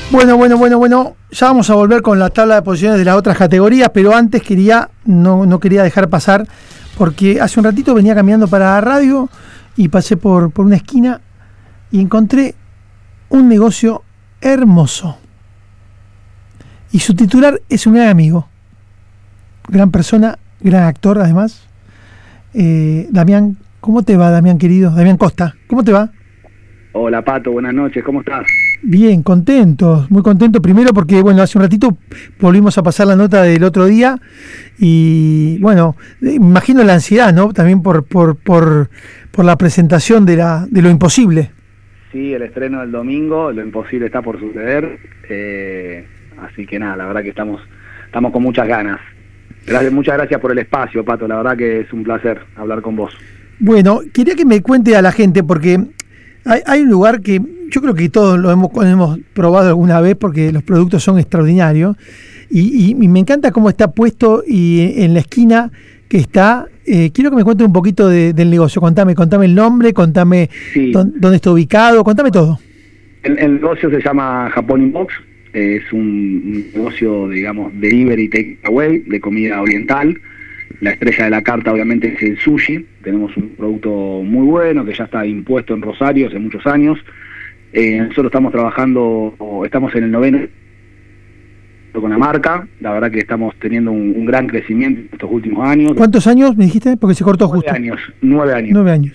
Bueno. Ya vamos a volver con la tabla de posiciones de las otras categorías, pero antes no quería dejar pasar, porque hace un ratito venía caminando para la radio y pasé por una esquina y encontré un negocio hermoso. Y su titular es un gran amigo, gran persona, gran actor además. Damián, ¿cómo te va, Damián querido? Damián Costa, ¿cómo te va? Hola Pato, buenas noches, ¿cómo estás? Bien, contento, muy contento. Primero porque, hace un ratito volvimos a pasar la nota del otro día y, imagino la ansiedad, ¿no? También por la presentación de lo imposible. Sí, el estreno del domingo, lo imposible está por suceder, así que nada, la verdad que estamos con muchas ganas. Muchas gracias por el espacio, Pato, la verdad que es un placer hablar con vos. Bueno, quería que me cuente a la gente, porque hay un lugar que yo creo que todos lo hemos probado alguna vez, porque los productos son extraordinarios, y me encanta cómo está puesto y en la esquina que está. Quiero que me cuente un poquito del negocio. Contame el nombre, contame sí. Dónde está ubicado, contame todo. El negocio se llama Japón Inbox, es un negocio, digamos, delivery takeaway de comida oriental. La estrella de la carta obviamente es el sushi. Tenemos un producto muy bueno que ya está impuesto en Rosario hace muchos años. Nosotros estamos en el 9º con la marca. La verdad que estamos teniendo un gran crecimiento en estos últimos años. ¿Cuántos años me dijiste? Porque se cortó justo. 9 años. 9 años.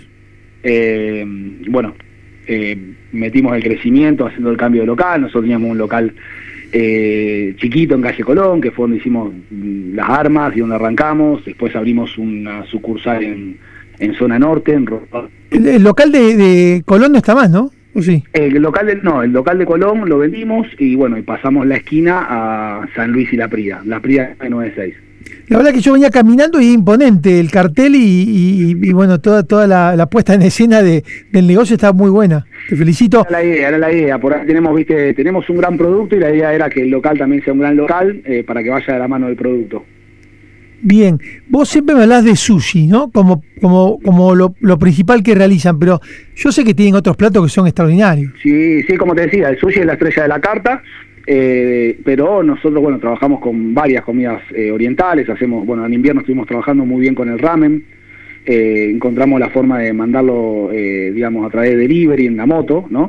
Metimos el crecimiento haciendo el cambio de local. Nosotros teníamos un local chiquito en calle Colón, que fue donde hicimos las armas y donde arrancamos. Después abrimos una sucursal en zona norte. El local de Colón no está más, ¿no? ¿O sí? El local de Colón lo vendimos y pasamos la esquina a San Luis y La Prida 996. La verdad que yo venía caminando y es imponente el cartel y toda la puesta en escena del negocio está muy buena. Te felicito. Era la idea. Por ahí tenemos un gran producto y la idea era que el local también sea un gran local para que vaya de la mano del producto. Bien, vos siempre me hablás de sushi, ¿no? Como lo principal que realizan, pero yo sé que tienen otros platos que son extraordinarios. Sí, como te decía, el sushi es la estrella de la carta. Pero nosotros trabajamos con varias comidas orientales. En invierno estuvimos trabajando muy bien con el ramen. Encontramos la forma de mandarlo a través de delivery en la moto, ¿no?